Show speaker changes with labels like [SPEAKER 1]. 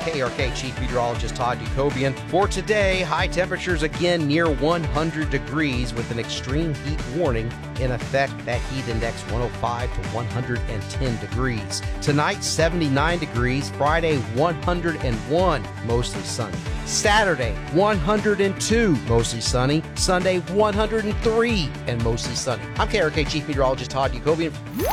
[SPEAKER 1] KRK Chief Meteorologist Todd Jacobian. For today, high temperatures again near 100 degrees with an extreme heat warning in effect. That heat index 105 to 110 degrees. Tonight, 79 degrees. Friday, 101, mostly sunny. Saturday, 102, mostly sunny. Sunday, 103 and mostly sunny. I'm KRK Chief Meteorologist Todd Jacobian.